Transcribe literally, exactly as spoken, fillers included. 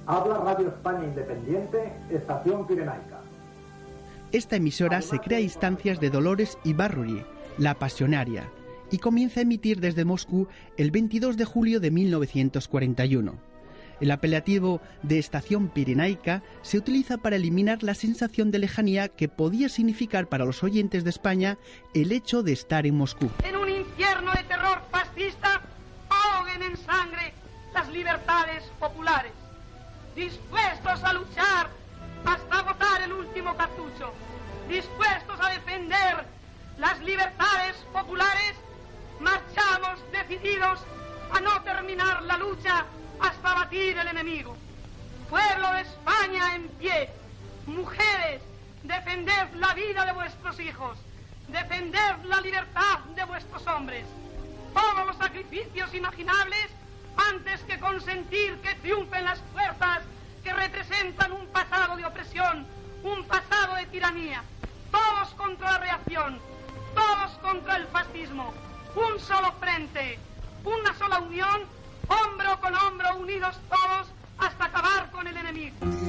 Habla Radio España Independiente, Estación Pirenaica. Esta emisora se crea a instancias de Dolores Ibárruri, la Pasionaria, y comienza a emitir desde Moscú el veintidós de julio de mil novecientos cuarenta y uno. El apelativo de Estación Pirenaica se utiliza para eliminar la sensación de lejanía que podía significar para los oyentes de España el hecho de estar en Moscú. En un infierno de terror fascista, ahoguen en sangre las libertades populares, dispuestos a luchar hasta agotar el último cartucho, dispuestos a defender las libertades populares, marchamos decididos a no terminar la lucha hasta batir el enemigo. Pueblo de España en pie, mujeres, defended la vida de vuestros hijos, defended la libertad de vuestros hombres, todos los sacrificios imaginables antes que consentir que triunfen las fuerzas que representan un pasado de opresión, un pasado de tiranía. Todos contra la reacción, todos contra el fascismo, un solo frente, una sola unión, hombro con hombro, unidos todos hasta acabar con el enemigo.